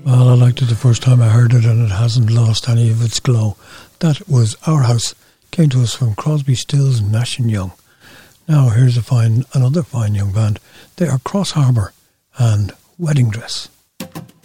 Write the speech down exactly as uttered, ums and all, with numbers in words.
Well, I liked it the first time I heard it, and it hasn't lost any of its glow. That was Our House. Came to us from Crosby, Stills, Nash and Young. Now here's a fine, another fine young band. They are Cross Harbour and Wedding Dress.